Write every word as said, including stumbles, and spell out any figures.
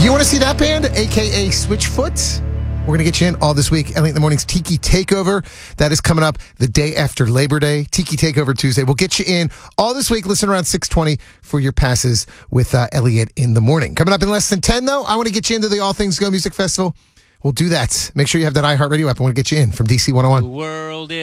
You want to see that band, a k a. Switchfoot? We're going to get you in all this week. Elliot in the Morning's Tiki Takeover. That is coming up the day after Labor Day. Tiki Takeover Tuesday. We'll get you in all this week. Listen around six twenty for your passes with uh, Elliot in the Morning. Coming up in less than ten, though, I want to get you into the All Things Go Music Festival. We'll do that. Make sure you have that iHeartRadio app. I want to get you in from D C one oh one. The world is